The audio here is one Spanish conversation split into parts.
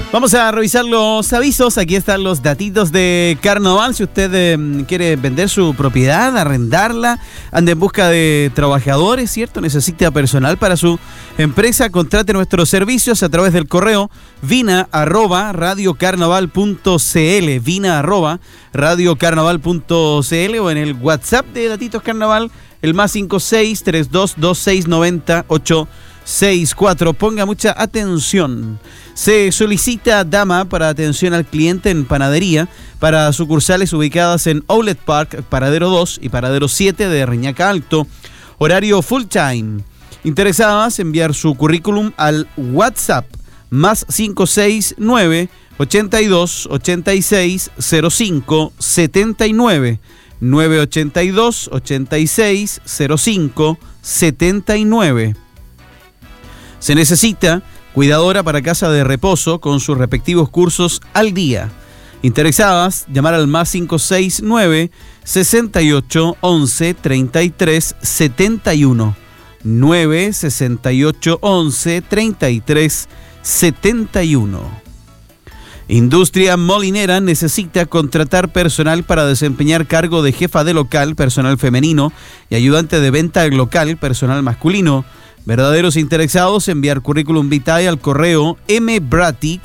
Vamos a revisar los avisos. Aquí están los datitos de carnaval. Si usted quiere vender su propiedad, arrendarla, anda en busca de trabajadores, ¿cierto? Necesita personal para su empresa, contrate nuestros servicios a través del correo vina@radiocarnaval.cl, vina@radiocarnaval.cl, o en el WhatsApp de Datitos Carnaval, el +56 32 26 90 864. Ponga mucha atención. Se solicita dama para atención al cliente en panadería para sucursales ubicadas en Outlet Park, Paradero 2 y Paradero 7 de Reñaca Alto. Horario full time. Interesadas, enviar su currículum al WhatsApp +569 82 86 05 79 982 86 05 79. Se necesita cuidadora para casa de reposo con sus respectivos cursos al día. Interesadas, llamar al +569 68 11 33 71 9 68 11 33 71. Industria Molinera necesita contratar personal para desempeñar cargo de jefa de local, personal femenino, y ayudante de venta local, personal masculino. Verdaderos interesados, enviar currículum vitae al correo mbratti,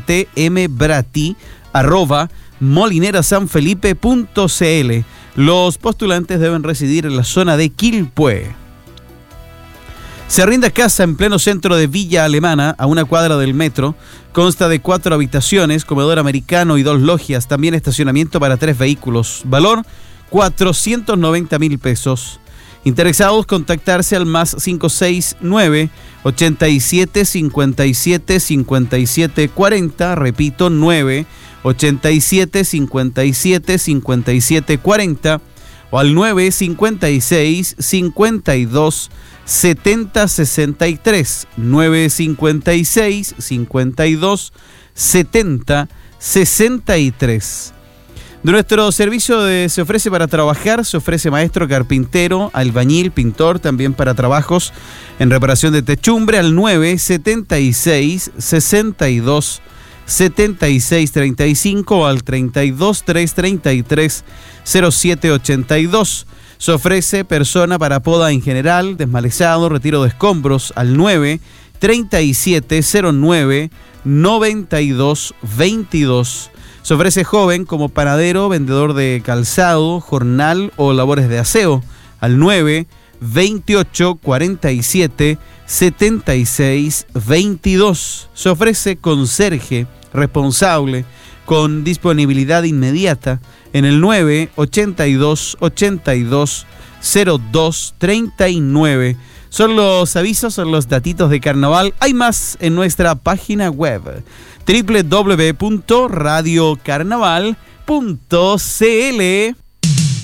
@molinerasanfelipe.cl. Los postulantes deben residir en la zona de Quilpué. Se arrienda casa en pleno centro de Villa Alemana, a una cuadra del metro. Consta de 4 habitaciones, comedor americano y 2 logias. También estacionamiento para 3 vehículos. Valor 490.000 pesos. Interesados, contactarse al +569 87 57 57 40, repito, 9 87 57 57 40, o al 956 52 70 63, 956 52 70 63. De nuestro servicio se ofrece para trabajar, se ofrece maestro, carpintero, albañil, pintor, también para trabajos en reparación de techumbre, al 976 62 76 35 o al 32 333 07 82. Se ofrece persona para poda en general, desmalezado, retiro de escombros, al 9 37 09 92 22. Se ofrece joven como panadero, vendedor de calzado, jornal o labores de aseo, al 9 28 47 76 22. Se ofrece conserje responsable con disponibilidad inmediata en el 9 82 82 02 39. Son los avisos, son los datitos de carnaval. Hay más en nuestra página web www.radiocarnaval.cl.